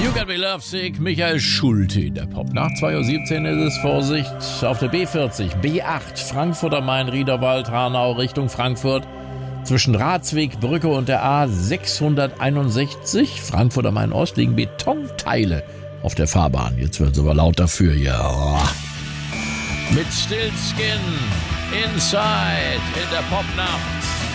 You Got Me Lovesick, Michael Schulte in der Pop. Nach 2.17 Uhr ist es Vorsicht auf der B40, B8, Frankfurt am Main, Riederwald, Hanau Richtung Frankfurt. Zwischen Ratsweg, Brücke und der A661, Frankfurt am Main Ost, liegen Betonteile auf der Fahrbahn. Jetzt wird es aber laut dafür, ja. Mit Stillskin, Inside, in der Popnacht.